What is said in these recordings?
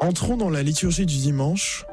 Entrons dans la liturgie du dimanche,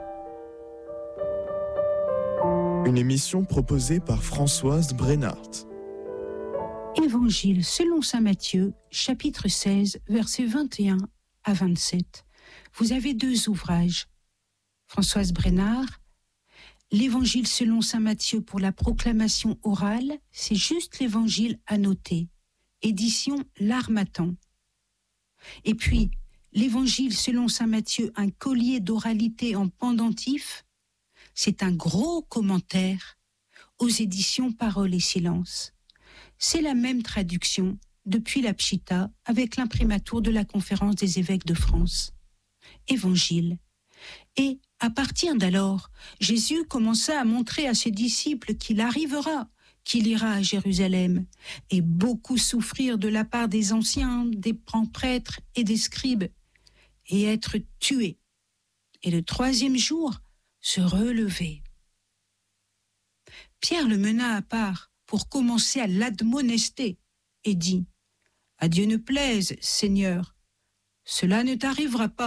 une émission proposée par Françoise Brennart. Évangile selon saint Matthieu, chapitre 16, versets 21 à 27. Vous avez deux ouvrages. Françoise Brennart, l'Évangile selon saint Matthieu pour la proclamation orale, c'est juste l'Évangile annoté. Édition L'Harmattan. Et puis, l'Évangile selon saint Matthieu, un collier d'oralité en pendentif, c'est un gros commentaire aux éditions Parole et Silence. C'est la même traduction depuis la Pshita avec l'imprimatur de la Conférence des évêques de France. Évangile. Et à partir d'alors, Jésus commença à montrer à ses disciples qu'il arrivera, qu'il ira à Jérusalem, et beaucoup souffrir de la part des anciens, des grands prêtres et des scribes, et être tué, et le troisième jour se relever. Pierre le mena à part pour commencer à l'admonester, et dit « À Dieu ne plaise, Seigneur, cela ne t'arrivera pas. »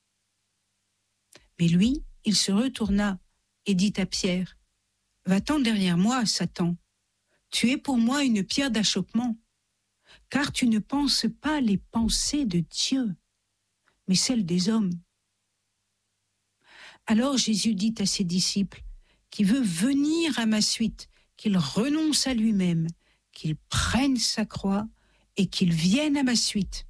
Mais lui, il se retourna et dit à Pierre « Va-t'en derrière moi, Satan. Tu es pour moi une pierre d'achoppement, car tu ne penses pas les pensées de Dieu, mais celles des hommes. » Alors Jésus dit à ses disciples qui veut venir à ma suite, qu'il renonce à lui-même, qu'il prenne sa croix et qu'il vienne à ma suite.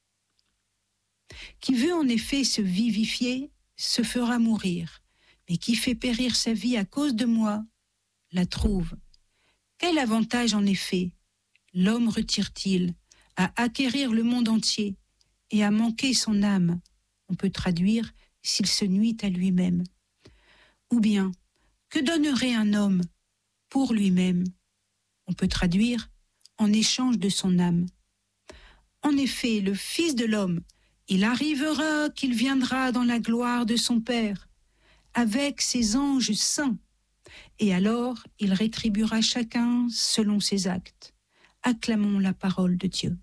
Qui veut en effet se vivifier, se fera mourir, mais qui fait périr sa vie à cause de moi, la trouve. Quel avantage en effet l'homme retire-t-il à acquérir le monde entier et à manquer son âme? On peut traduire s'il se nuit à lui-même. Ou bien, que donnerait un homme pour lui-même? On peut traduire en échange de son âme. En effet, le Fils de l'homme, il arrivera qu'il viendra dans la gloire de son Père, avec ses anges saints, et alors il rétribuera chacun selon ses actes. Acclamons la parole de Dieu.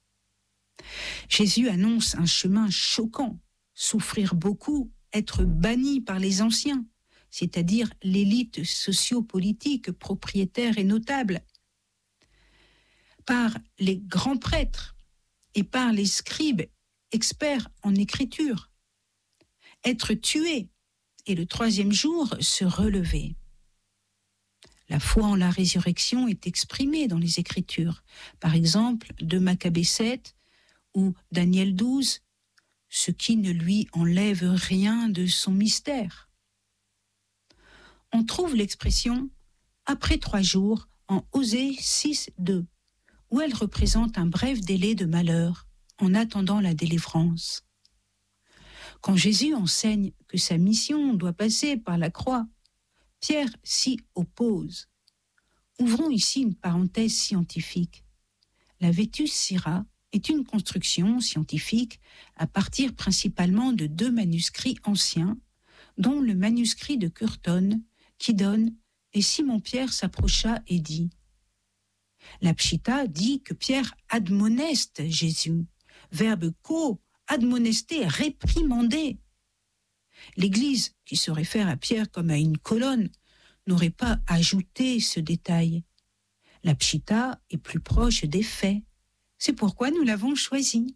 Jésus annonce un chemin choquant, souffrir beaucoup, être banni par les anciens, c'est-à-dire l'élite socio-politique, propriétaire et notable, par les grands prêtres et par les scribes, experts en écriture, être tué et le troisième jour se relever. La foi en la résurrection est exprimée dans les Écritures. Par exemple, de Maccabée 7 ou Daniel 12, ce qui ne lui enlève rien de son mystère. On trouve l'expression « après 3 jours » en Osée 6, 2, où elle représente un bref délai de malheur en attendant la délivrance. Quand Jésus enseigne que sa mission doit passer par la croix, Pierre s'y oppose. Ouvrons ici une parenthèse scientifique. La Vetus Syra est une construction scientifique à partir principalement de 2 manuscrits anciens, dont le manuscrit de Curton, qui donne « Et Simon-Pierre s'approcha et dit ». La Pshita dit que Pierre admoneste Jésus, verbe ko, admonester, réprimander. L'Église, qui se réfère à Pierre comme à une colonne, n'aurait pas ajouté ce détail. La Pshita est plus proche des faits. C'est pourquoi nous l'avons choisi.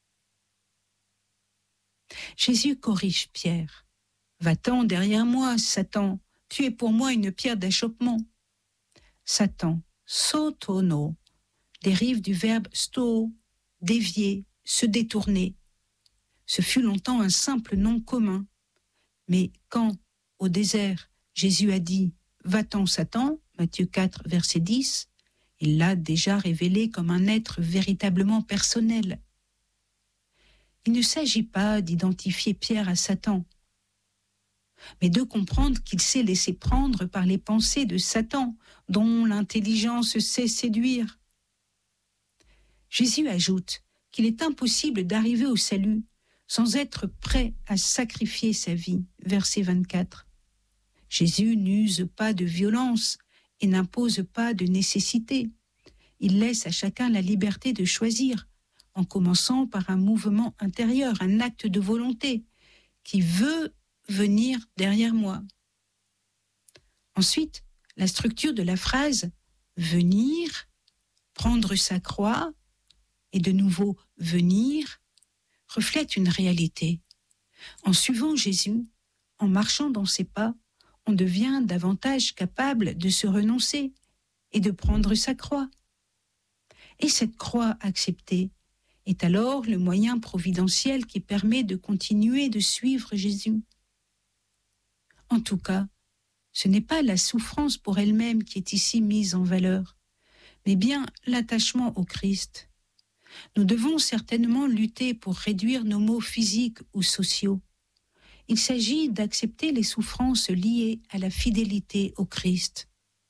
Jésus corrige Pierre. « Va-t'en derrière moi, Satan, tu es pour moi une pierre d'achoppement. » Satan, sotono, dérive du verbe sto, dévier, se détourner. Ce fut longtemps un simple nom commun. Mais quand, au désert, Jésus a dit « Va-t'en, Satan » Matthieu 4, verset 10, il l'a déjà révélé comme un être véritablement personnel. Il ne s'agit pas d'identifier Pierre à Satan, mais de comprendre qu'il s'est laissé prendre par les pensées de Satan, dont l'intelligence sait séduire. Jésus ajoute qu'il est impossible d'arriver au salut sans être prêt à sacrifier sa vie. Verset 24. Jésus n'use pas de violence et n'impose pas de nécessité. Il laisse à chacun la liberté de choisir, en commençant par un mouvement intérieur, un acte de volonté, qui veut venir derrière moi. Ensuite, la structure de la phrase « venir », prendre sa croix et de nouveau « venir » reflète une réalité. En suivant Jésus, en marchant dans ses pas, on devient davantage capable de se renoncer et de prendre sa croix. Et cette croix acceptée est alors le moyen providentiel qui permet de continuer de suivre Jésus. En tout cas, ce n'est pas la souffrance pour elle-même qui est ici mise en valeur, mais bien l'attachement au Christ. Nous devons certainement lutter pour réduire nos maux physiques ou sociaux. Il s'agit d'accepter les souffrances liées à la fidélité au Christ.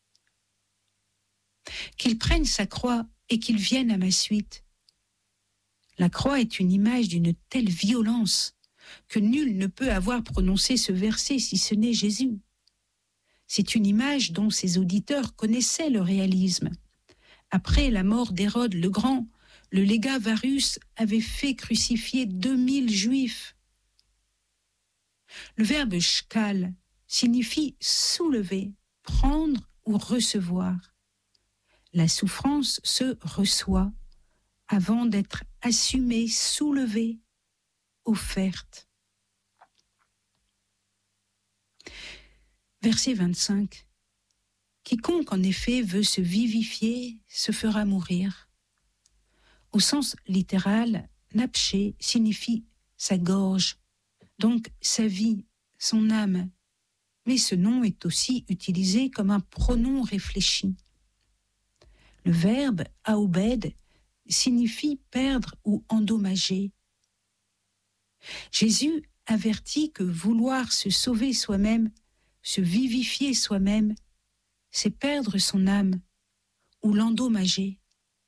Qu'il prenne sa croix et qu'il vienne à ma suite. La croix est une image d'une telle violence que nul ne peut avoir prononcé ce verset si ce n'est Jésus. C'est une image dont ses auditeurs connaissaient le réalisme. Après la mort d'Hérode le Grand, le légat Varus avait fait crucifier 2000 Juifs. Le verbe shkal signifie soulever, prendre ou recevoir. La souffrance se reçoit avant d'être assumée, soulevée, offerte. Verset 25. Quiconque en effet veut se vivifier se fera mourir. Au sens littéral, napché signifie sa gorge, donc sa vie, son âme. Mais ce nom est aussi utilisé comme un pronom réfléchi. Le verbe aobed signifie perdre ou endommager. Jésus avertit que vouloir se sauver soi-même, se vivifier soi-même, c'est perdre son âme ou l'endommager.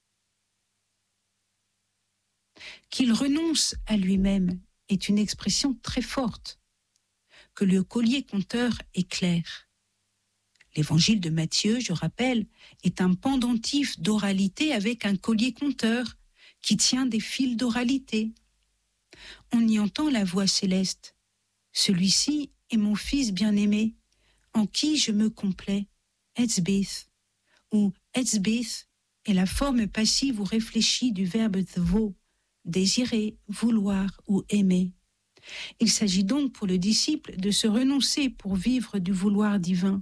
Qu'il renonce à lui-même est une expression très forte, que le collier conteur est clair. L'évangile de Matthieu, je rappelle, est un pendentif d'oralité avec un collier conteur qui tient des fils d'oralité. On y entend la voix céleste. Celui-ci est mon fils bien-aimé, en qui je me complais, etzbeth, ou etzbeth est la forme passive ou réfléchie du verbe tvo, désirer, vouloir ou aimer. Il s'agit donc pour le disciple de se renoncer pour vivre du vouloir divin.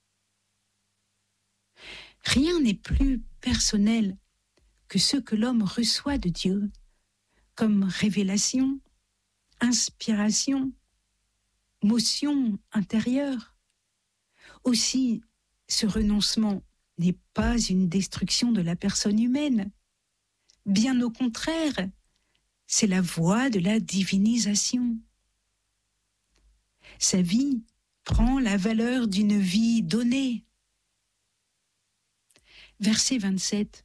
Rien n'est plus personnel que ce que l'homme reçoit de Dieu, comme révélation, inspiration, motion intérieure. Aussi, ce renoncement n'est pas une destruction de la personne humaine. Bien au contraire, c'est la voie de la divinisation. Sa vie prend la valeur d'une vie donnée. Verset 27.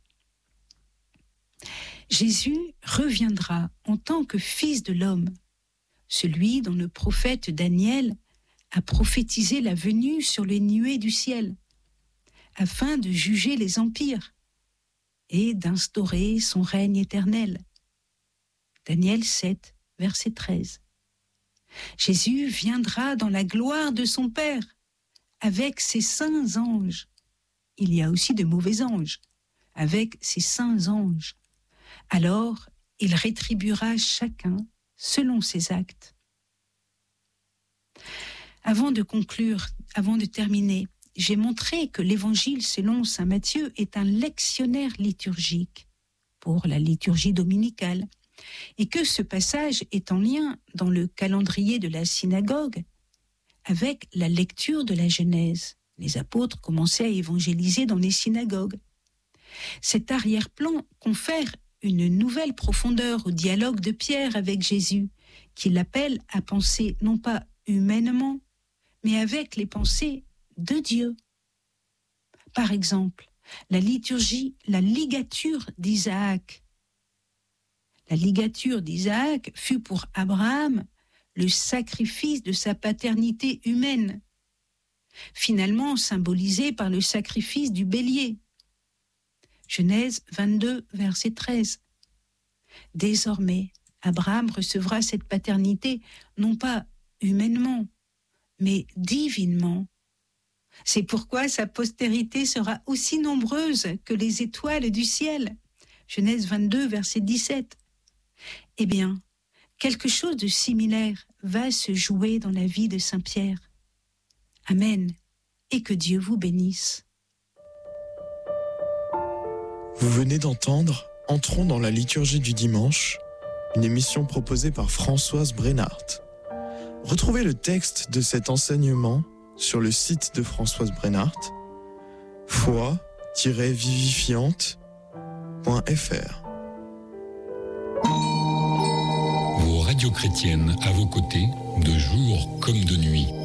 Jésus reviendra en tant que fils de l'homme, celui dont le prophète Daniel a prophétisé la venue sur les nuées du ciel, afin de juger les empires et d'instaurer son règne éternel. Daniel 7, verset 13. Jésus viendra dans la gloire de son Père, avec ses saints anges. Il y a aussi de mauvais anges, avec ses saints anges. Alors, il rétribuera chacun selon ses actes. Avant de conclure, avant de terminer, j'ai montré que l'Évangile selon saint Matthieu est un lectionnaire liturgique pour la liturgie dominicale et que ce passage est en lien dans le calendrier de la synagogue avec la lecture de la Genèse. Les apôtres commençaient à évangéliser dans les synagogues. Cet arrière-plan confère une nouvelle profondeur au dialogue de Pierre avec Jésus, qui l'appelle à penser non pas humainement, mais avec les pensées de Dieu. Par exemple, la liturgie, la ligature d'Isaac. La ligature d'Isaac fut pour Abraham le sacrifice de sa paternité humaine, finalement symbolisé par le sacrifice du bélier. Genèse 22, verset 13. Désormais, Abraham recevra cette paternité non pas humainement, mais divinement. C'est pourquoi sa postérité sera aussi nombreuse que les étoiles du ciel. Genèse 22, verset 17. Eh bien, quelque chose de similaire va se jouer dans la vie de Saint Pierre. Amen, et que Dieu vous bénisse. Vous venez d'entendre Entrons dans la liturgie du dimanche, une émission proposée par Françoise Brennart. Retrouvez le texte de cet enseignement sur le site de Françoise Brennart, foi-vivifiante.fr. Vos radios chrétiennes à vos côtés, de jour comme de nuit.